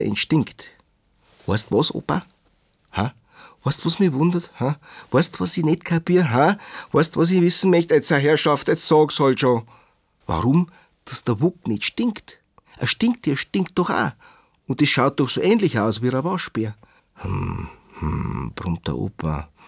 ein Instinkt. Weißt was, Opa? Ha? Weißt was mich wundert? Ha? Weißt was ich nicht kapier? Ha? Weißt was ich wissen möchte? Jetzt, Herrschaft, jetzt sag's halt schon. Warum, dass der Wuck nicht stinkt? Ein Stinktier stinkt doch auch. Und das schaut doch so ähnlich aus wie ein Waschbär. Brummt der Opa.